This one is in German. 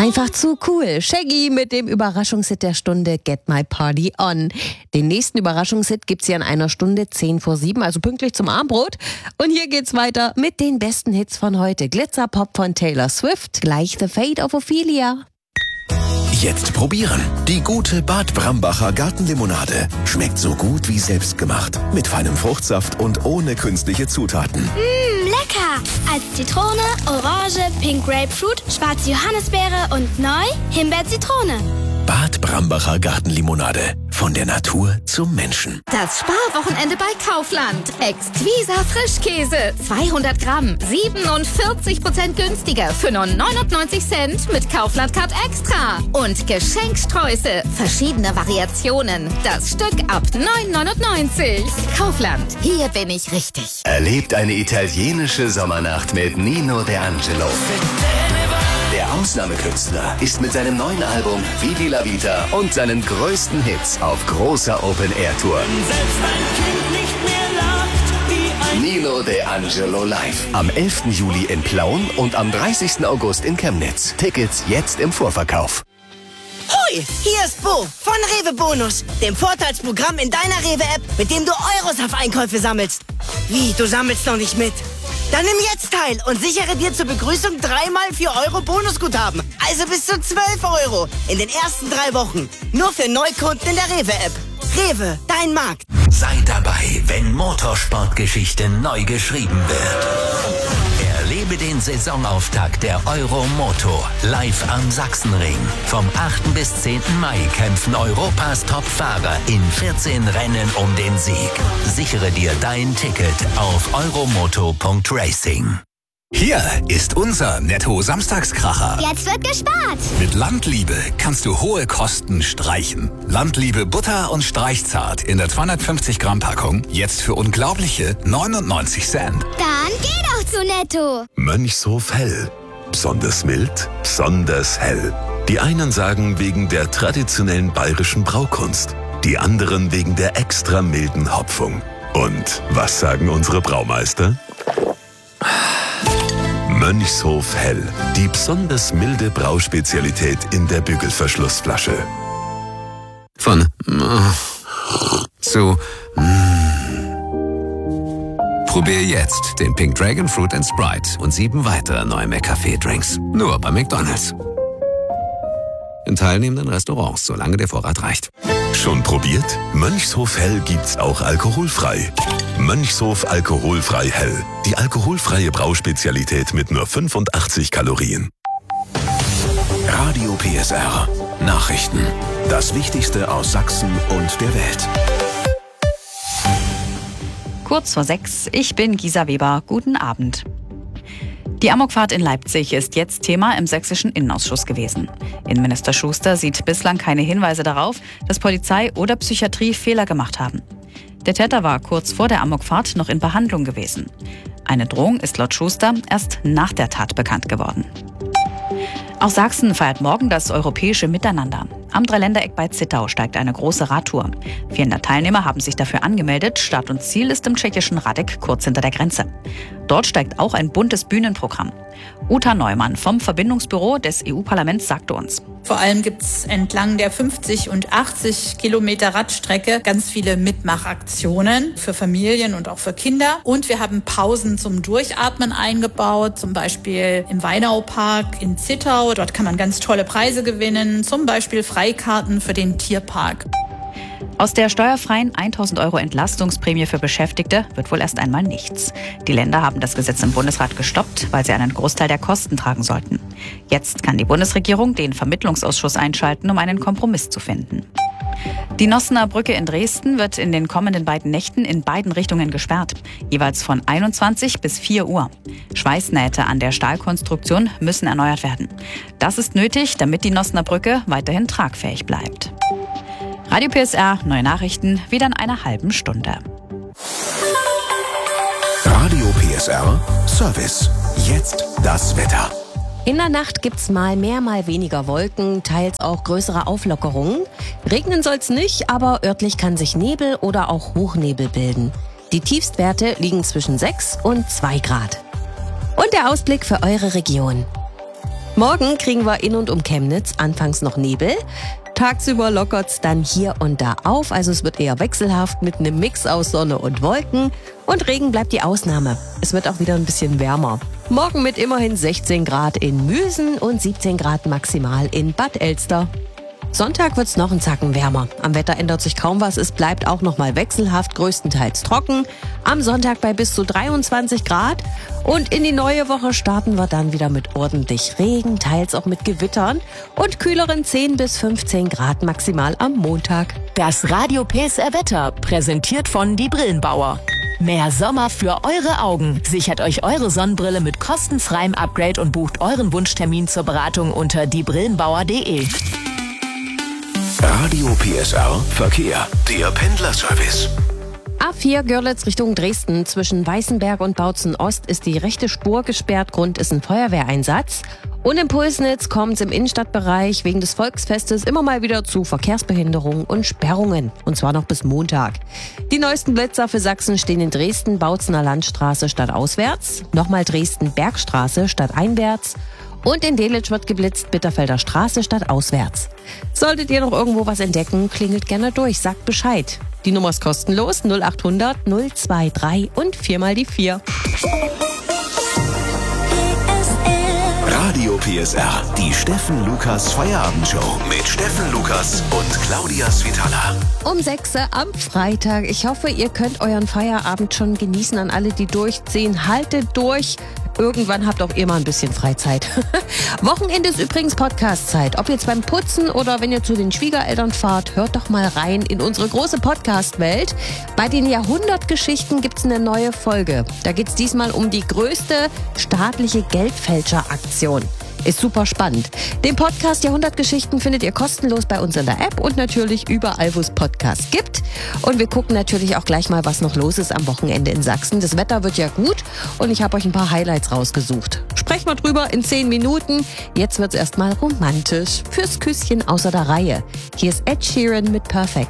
Einfach zu cool. Shaggy mit dem Überraschungshit der Stunde Get My Party On. Den nächsten Überraschungshit gibt's hier in einer Stunde 6:50, also pünktlich zum Abendbrot. Und hier geht's weiter mit den besten Hits von heute. Glitzerpop von Taylor Swift, gleich The Fate of Ophelia. Jetzt probieren. Die gute Bad Brambacher Gartenlimonade. Schmeckt so gut wie selbstgemacht. Mit feinem Fruchtsaft und ohne künstliche Zutaten. Lecker! Als Zitrone, Orange, Pink Grapefruit, schwarze Johannisbeere und neu Himbeer-Zitrone. Bad Brambacher Gartenlimonade. Von der Natur zum Menschen. Das Sparwochenende bei Kaufland. Exquisa Frischkäse. 200 Gramm. 47% günstiger. Für nur 99 Cent mit Kaufland Card Extra. Und Geschenksträuße. Verschiedene Variationen. Das Stück ab 9,99. Kaufland. Hier bin ich richtig. Erlebt eine italienische Sommernacht mit Nino D'Angelo. Der Ausnahmekünstler ist mit seinem neuen Album Vivi la Vita und seinen größten Hits auf großer Open-Air-Tour. Nino D'Angelo live. Am 11. Juli in Plauen und am 30. August in Chemnitz. Tickets jetzt im Vorverkauf. Hoi, hier ist Bo von Rewe Bonus, dem Vorteilsprogramm in deiner Rewe-App, mit dem du Euros auf Einkäufe sammelst. Wie, du sammelst noch nicht mit? Dann nimm jetzt teil und sichere dir zur Begrüßung 3x 4 Euro Bonusguthaben. Also bis zu 12 Euro in den ersten 3 Wochen. Nur für Neukunden in der Rewe-App. Rewe, dein Markt. Sei dabei, wenn Motorsportgeschichte neu geschrieben wird. Erlebe den Saisonauftakt der Euromoto live am Sachsenring. Vom 8. bis 10. Mai kämpfen Europas Top-Fahrer in 14 Rennen um den Sieg. Sichere dir dein Ticket auf euromoto.racing. Hier ist unser Netto-Samstagskracher. Jetzt wird gespart. Mit Landliebe kannst du hohe Kosten streichen. Landliebe Butter und Streichzart in der 250 Gramm Packung. Jetzt für unglaubliche 99 Cent. Dann geh doch zu Netto. Mönchshof Hell. Besonders mild, besonders hell. Die einen sagen wegen der traditionellen bayerischen Braukunst. Die anderen wegen der extra milden Hopfung. Und was sagen unsere Braumeister? Mönchshof Hell, die besonders milde Brauspezialität in der Bügelverschlussflasche. Von zu Probier jetzt den Pink Dragon Fruit and Sprite und 7 weitere neue McCafé-Drinks. Nur bei McDonald's. In teilnehmenden Restaurants, solange der Vorrat reicht. Schon probiert? Mönchshof Hell gibt's auch alkoholfrei. Mönchshof Alkoholfrei Hell. Die alkoholfreie Brauspezialität mit nur 85 Kalorien. Radio PSR. Nachrichten. Das Wichtigste aus Sachsen und der Welt. Kurz vor 6, ich bin Gisa Weber. Guten Abend. Die Amokfahrt in Leipzig ist jetzt Thema im sächsischen Innenausschuss gewesen. Innenminister Schuster sieht bislang keine Hinweise darauf, dass Polizei oder Psychiatrie Fehler gemacht haben. Der Täter war kurz vor der Amokfahrt noch in Behandlung gewesen. Eine Drohung ist laut Schuster erst nach der Tat bekannt geworden. Auch Sachsen feiert morgen das europäische Miteinander. Am Dreiländereck bei Zittau steigt eine große Radtour. 400 Teilnehmer haben sich dafür angemeldet. Start und Ziel ist im tschechischen Radek, kurz hinter der Grenze. Dort steigt auch ein buntes Bühnenprogramm. Uta Neumann vom Verbindungsbüro des EU-Parlaments sagte uns: Vor allem gibt es entlang der 50 und 80 Kilometer Radstrecke ganz viele Mitmachaktionen für Familien und auch für Kinder. Und wir haben Pausen zum Durchatmen eingebaut, zum Beispiel im Weinaupark in Zittau. Dort kann man ganz tolle Preise gewinnen, zum Beispiel Freikarten für den Tierpark. Aus der steuerfreien 1.000 Euro Entlastungsprämie für Beschäftigte wird wohl erst einmal nichts. Die Länder haben das Gesetz im Bundesrat gestoppt, weil sie einen Großteil der Kosten tragen sollten. Jetzt kann die Bundesregierung den Vermittlungsausschuss einschalten, um einen Kompromiss zu finden. Die Nossener Brücke in Dresden wird in den kommenden beiden Nächten in beiden Richtungen gesperrt, jeweils von 21 bis 4 Uhr. Schweißnähte an der Stahlkonstruktion müssen erneuert werden. Das ist nötig, damit die Nossener Brücke weiterhin tragfähig bleibt. Radio PSR, neue Nachrichten, wieder in einer halben Stunde. Radio PSR Service. Jetzt das Wetter. In der Nacht gibt's mal mehr, mal weniger Wolken, teils auch größere Auflockerungen. Regnen soll's nicht, aber örtlich kann sich Nebel oder auch Hochnebel bilden. Die Tiefstwerte liegen zwischen 6 und 2 Grad. Und der Ausblick für eure Region. Morgen kriegen wir in und um Chemnitz anfangs noch Nebel. Tagsüber lockert's dann hier und da auf, also es wird eher wechselhaft mit einem Mix aus Sonne und Wolken. Und Regen bleibt die Ausnahme. Es wird auch wieder ein bisschen wärmer. Morgen mit immerhin 16 Grad in Müsen und 17 Grad maximal in Bad Elster. Sonntag wird's noch einen Zacken wärmer. Am Wetter ändert sich kaum was, es bleibt auch noch mal wechselhaft, größtenteils trocken. Am Sonntag bei bis zu 23 Grad. Und in die neue Woche starten wir dann wieder mit ordentlich Regen, teils auch mit Gewittern und kühleren 10 bis 15 Grad maximal am Montag. Das Radio PSR Wetter, präsentiert von Die Brillenbauer. Mehr Sommer für eure Augen. Sichert euch eure Sonnenbrille mit kostenfreiem Upgrade und bucht euren Wunschtermin zur Beratung unter diebrillenbauer.de. Radio PSR Verkehr. Der Pendlerservice. A4 Görlitz Richtung Dresden. Zwischen Weißenberg und Bautzen Ost ist die rechte Spur gesperrt. Grund ist ein Feuerwehreinsatz. Und im Pulsnitz kommt es im Innenstadtbereich wegen des Volksfestes immer mal wieder zu Verkehrsbehinderungen und Sperrungen. Und zwar noch bis Montag. Die neuesten Blitzer für Sachsen stehen in Dresden, Bautzener Landstraße stadtauswärts. Nochmal Dresden Bergstraße stadteinwärts. Und in Delitzsch wird geblitzt, Bitterfelder Straße stadtauswärts. Solltet ihr noch irgendwo was entdecken, klingelt gerne durch, sagt Bescheid. Die Nummer ist kostenlos, 0800 023 und 4 mal die 4. Radio PSR, die Steffen Lukas Feierabendshow mit Steffen Lukas und Claudia Svitala. Um 6 Uhr am Freitag. Ich hoffe, ihr könnt euren Feierabend schon genießen. An alle, die durchziehen, haltet durch. Irgendwann habt auch ihr mal ein bisschen Freizeit. Wochenende ist übrigens Podcast-Zeit. Ob jetzt beim Putzen oder wenn ihr zu den Schwiegereltern fahrt, hört doch mal rein in unsere große Podcast-Welt. Bei den Jahrhundertgeschichten gibt's eine neue Folge. Da geht's diesmal um die größte staatliche Geldfälscheraktion. Ist super spannend. Den Podcast Jahrhundertgeschichten findet ihr kostenlos bei uns in der App und natürlich überall, wo es Podcasts gibt. Und wir gucken natürlich auch gleich mal, was noch los ist am Wochenende in Sachsen. Das Wetter wird ja gut und ich habe euch ein paar Highlights rausgesucht. Sprechen wir drüber in 10 Minuten. Jetzt wird's erstmal romantisch. Fürs Küsschen außer der Reihe. Hier ist Ed Sheeran mit Perfect.